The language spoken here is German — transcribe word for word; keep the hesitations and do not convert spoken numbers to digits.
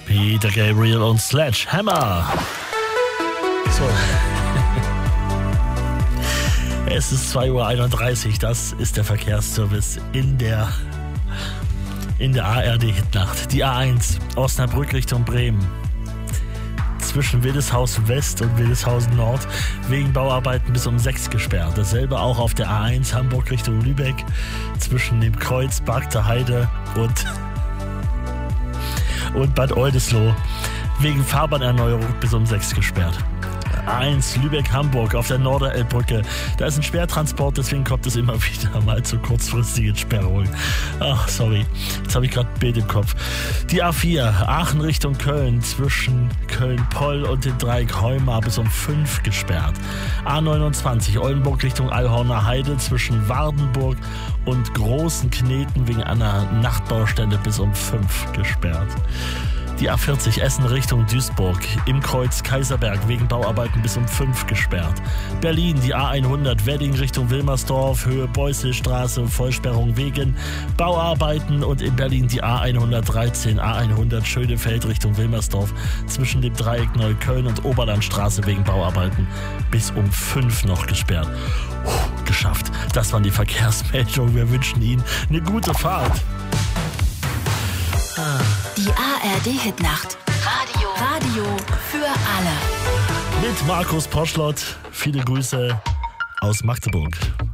Peter Gabriel und Sledgehammer. So. Es ist zwei Uhr einunddreißig, das ist der Verkehrsservice in der, in der A R D-Hitnacht. Die A eins, Osnabrück Richtung Bremen. Zwischen Willeshausen West und Willeshausen Nord wegen Bauarbeiten bis um sechs gesperrt. Dasselbe auch auf der A eins Hamburg Richtung Lübeck zwischen dem Kreuz Barkter Heide und, und Bad Oldesloe wegen Fahrbahnerneuerung bis um sechs gesperrt. A eins Lübeck-Hamburg auf der Norderelbbrücke. Da ist ein Sperrtransport, deswegen kommt es immer wieder mal zu kurzfristigen Sperrungen. Ach, sorry. Jetzt habe ich gerade ein Bild im Kopf. Die A vier Aachen Richtung Köln zwischen Köln-Poll und dem Dreieck Heumar bis um fünf gesperrt. A neunundzwanzig Oldenburg Richtung Allhorner Heide zwischen Wardenburg und Großen Kneten wegen einer Nachtbaustelle bis um fünf gesperrt. Die A vierzig Essen Richtung Duisburg im Kreuz Kaiserberg wegen Bauarbeiten bis um fünf gesperrt. Berlin, die A hundert Wedding Richtung Wilmersdorf, Höhe Beuselstraße, Vollsperrung wegen Bauarbeiten und in Berlin die A hundertdreizehn, A hundert Schönefeld Richtung Wilmersdorf zwischen dem Dreieck Neukölln und Oberlandstraße wegen Bauarbeiten bis um fünf noch gesperrt. Puh, geschafft. Das waren die Verkehrsmeldungen. Wir wünschen Ihnen eine gute Fahrt. Die A R D-Hitnacht. Radio. Radio für alle. Mit Markus Poschlott. Viele Grüße aus Magdeburg.